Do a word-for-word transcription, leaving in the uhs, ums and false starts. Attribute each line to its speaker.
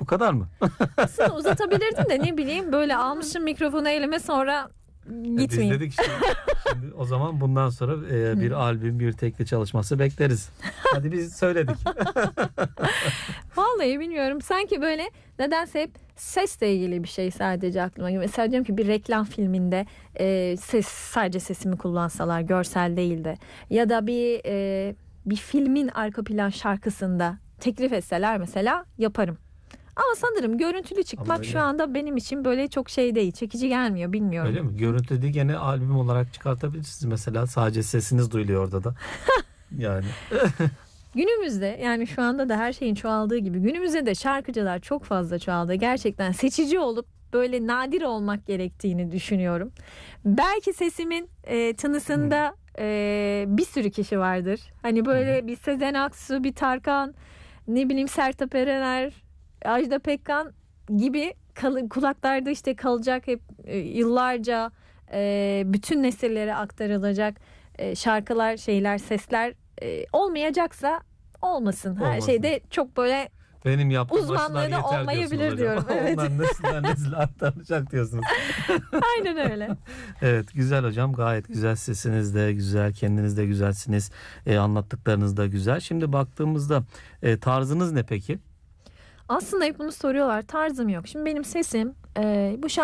Speaker 1: Bu kadar mı?
Speaker 2: Aslında uzatabilirdin de ne bileyim böyle almışım mikrofonu elime sonra gitmeyeyim.
Speaker 1: Biz dedik şimdi, şimdi o zaman bundan sonra e, bir albüm, bir tekli çalışması bekleriz. Hadi biz söyledik.
Speaker 2: Vallahi bilmiyorum. Sanki böyle nedense hep sesle ilgili bir şey sadece aklıma geliyor. Mesela diyorum ki bir reklam filminde e, ses sadece sesimi kullansalar, görsel değil de, ya da bir e, bir filmin arka plan şarkısında teklif etseler mesela yaparım. Ama sanırım görüntülü çıkmak şu anda benim için böyle çok şey değil, çekici gelmiyor, bilmiyorum.
Speaker 1: Öyle mi? Görüntü değil, gene albüm olarak çıkartabilirsiniz mesela, sadece sesiniz duyuluyor orada da. Yani.
Speaker 2: Günümüzde, yani şu anda da her şeyin çoğaldığı gibi günümüzde de şarkıcılar çok fazla çoğaldı. Gerçekten seçici olup böyle nadir olmak gerektiğini düşünüyorum. Belki sesimin e, tınısında e, bir sürü kişi vardır. Hani böyle bir Sezen Aksu, bir Tarkan, ne bileyim Sertab Erener, Ajda Pekkan gibi kal- kulaklarda işte kalacak hep e, yıllarca, e, bütün nesillere aktarılacak e, şarkılar, şeyler, sesler e, olmayacaksa olmasın. Her
Speaker 1: Olmasın.
Speaker 2: şeyde çok böyle
Speaker 1: Benim yaptığım
Speaker 2: uzmanlığı
Speaker 1: başlar
Speaker 2: da
Speaker 1: yeter
Speaker 2: olmayabilir
Speaker 1: diyorsunuz
Speaker 2: diyorum.
Speaker 1: hocam.
Speaker 2: Evet.
Speaker 1: Ondan nesiller nesile aktarılacak diyorsunuz.
Speaker 2: Aynen öyle.
Speaker 1: Evet, güzel hocam, gayet güzel, sesiniz de güzel, kendiniz de güzelsiniz, e, anlattıklarınız da güzel. Şimdi baktığımızda e, tarzınız ne peki?
Speaker 2: Aslında hep bunu soruyorlar. Tarzım yok. Şimdi benim sesim e, bu